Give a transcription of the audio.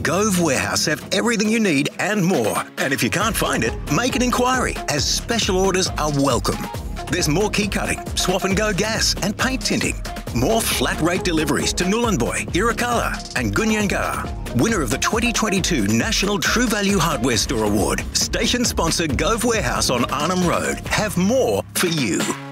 Gove Warehouse have everything you need and more. And if you can't find it, make an inquiry, as special orders are welcome. There's more key cutting, swap and go gas and paint tinting. More flat rate deliveries to Nhulunbuy, Irukala and Gunyangara. Winner of the 2022 National True Value Hardware Store Award. Station sponsor Gove Warehouse on Arnhem Road. Have more for you.